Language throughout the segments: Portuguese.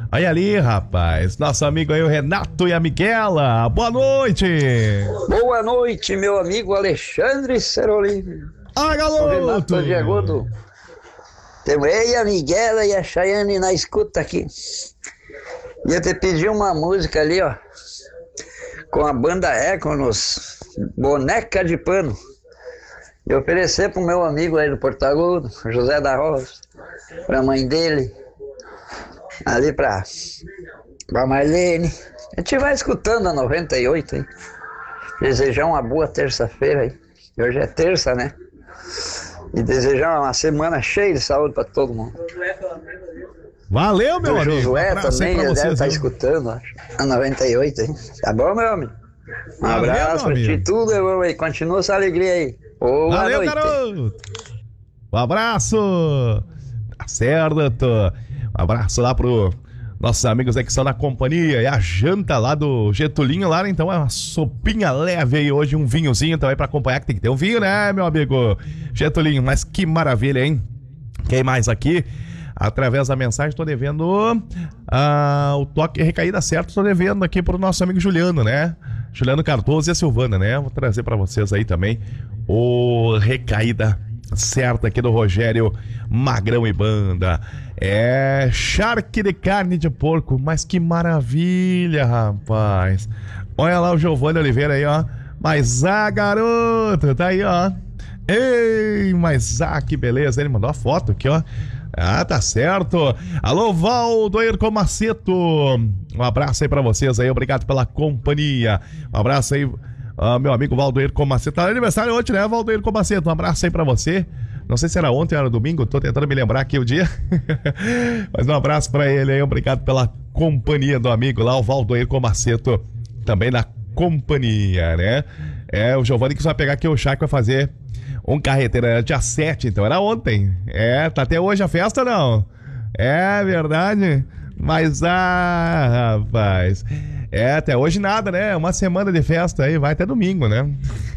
Olha ali, rapaz, nosso amigo aí, o Renato e a Miguela. Boa noite. Boa noite, meu amigo Alexandre Serolini. Ah, garoto. Temos eu e a Miguela e a Chayane na escuta aqui. Ia te pedir uma música ali, ó, com a banda Econos, Boneca de Pano. E oferecer pro meu amigo aí do Porto Agudo, José da Rosa, pra mãe dele, ali pra Marlene. A gente vai escutando a 98 aí. Desejar uma boa terça-feira aí. Hoje é terça, né? E desejar uma semana cheia de saúde pra todo mundo. Valeu, meu amigo. O Josué também, ele deve estar escutando, acho. A 98, hein? Tá bom, meu amigo? Um abraço pra ti, tudo é bom aí. Continua essa alegria aí. Boa Valeu, noite. garoto. Um abraço. Tá certo. Um abraço lá pro nossos amigos aí que estão na companhia. E a janta lá do Getulinho lá, então é uma sopinha leve aí hoje, um vinhozinho também pra acompanhar, que tem que ter um vinho, né, meu amigo Getulinho? Mas que maravilha, hein? Quem mais aqui? Através da mensagem, tô devendo o toque recaída certo, tô devendo aqui pro nosso amigo Juliano, né? Juliano Cardoso e a Silvana, né? Vou trazer pra vocês aí também o recaída certa aqui do Rogério Magrão e Banda. É charque de carne de porco, mas que maravilha, rapaz. Olha lá o Giovanni Oliveira aí, ó. Mas garoto, tá aí, ó. Ei, mas que beleza. Ele mandou a foto aqui, ó. Ah, tá certo. Alô, Valdoir Comaceto. Um abraço aí pra vocês aí, obrigado pela companhia. Um abraço aí, meu amigo Valdoir Comaceto. Tá aniversário ontem, né, Valdoir Comaceto? Um abraço aí pra você. Não sei se era ontem ou era domingo, tô tentando me lembrar aqui o dia. Mas um abraço pra ele aí, obrigado pela companhia do amigo lá, o Valdoir Comaceto, também na companhia, né? É, o Giovanni que vai pegar aqui o chá que vai fazer um carreteiro, era dia 7, então era ontem. É, tá até hoje a festa, não? É verdade? Mas, rapaz, até hoje nada, né? Uma semana de festa aí, vai até domingo, né?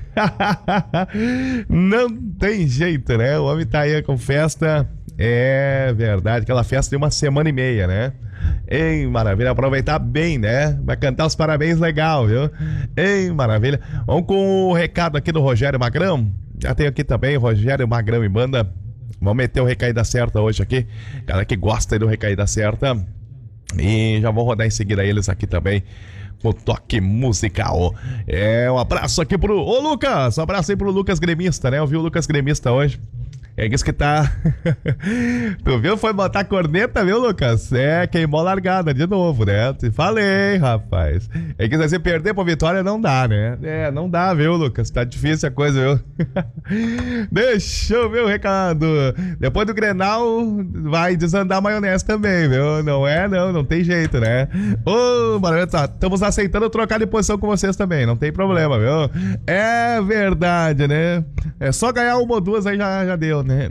Não tem jeito, né? O homem tá aí com festa, é verdade, aquela festa de uma semana e meia, né? Ei, maravilha, aproveitar bem, né? Vai cantar os parabéns legal, viu? Ei, maravilha. Vamos com o recado aqui do Rogério Magrão. Já tem aqui também, Rogério Magrão e Banda. Vamos meter o Recaída Certa hoje aqui. Galera que gosta aí do Recaída Certa. E já vou rodar em seguida eles aqui também com o toque musical. Um abraço aqui pro... Ô, Lucas! Um abraço aí pro Lucas Gremista, né? Eu vi o Lucas Gremista hoje. É isso que tá... Tu viu? Foi botar corneta, viu, Lucas? Queimou a largada de novo, né? Te falei, rapaz. É que se você perder pra Vitória, não dá, né? Não dá, viu, Lucas? Tá difícil a coisa, viu? Deixa eu ver o recado. Depois do Grenal, vai desandar a maionese também, viu? Não tem jeito, né? Ô, maravilha, estamos aceitando trocar de posição com vocês também, não tem problema, viu? É verdade, né? É só ganhar uma ou duas aí já deu, né?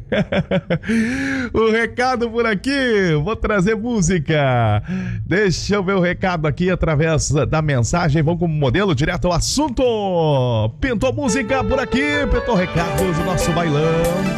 O recado por aqui, vou trazer música. Deixa eu ver o recado aqui através da mensagem. Vamos com o modelo direto ao assunto. Pintou música por aqui, pintou recados do nosso bailão.